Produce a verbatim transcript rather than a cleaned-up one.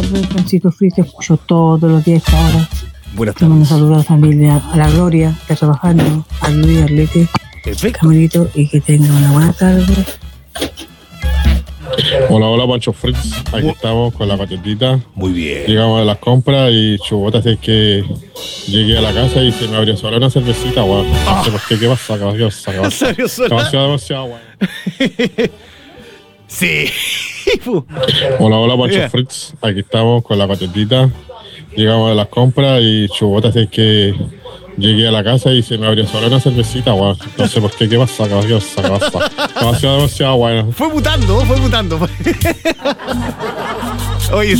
tardes, Francisco Fritz, te escucho todos los días hasta ahora. Buenas Te mando tardes. saludos a la familia, a la Gloria, que está trabajando, a Luis, Arlete, Perfecto. Camarito, y que tenga una buena tarde. Hola, hola, Pancho Fritz. Aquí estamos con la patetita. Muy bien. Llegamos a las compras y chubotas es que llegué a la casa y se me abrió sola una cervecita, weón. No sé por qué, ¿qué pasa? ¿Qué pasa? ¿Qué pasa? ¿Se abrió sola? Demasiado, demasiado, weón. Sí. Hola, hola, Pancho Yeah. Fritz. Aquí estamos con la patetita. Llegamos a las compras y chubotas es que llegué a la casa y se me abrió sola una cervecita, weón. No sé por qué, ¿qué pasa? ¿Qué pasa? ¿Qué pasa? Demasiado, demasiado, weón. Fue mutando, fue mutando. Oye,